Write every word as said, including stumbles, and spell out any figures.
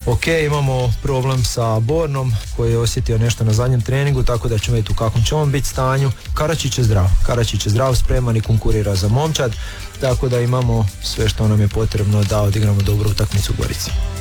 ok, imamo problem sa Bornom koji je osjetio nešto na zadnjem treningu, tako da ćemo vidjeti u kakvom će on biti stanju. Karačić je zdrav, Karačić je zdrav, spreman i konkurira za momčad, tako da imamo sve što nam je potrebno da odigramo dobru utakmicu u Gorici.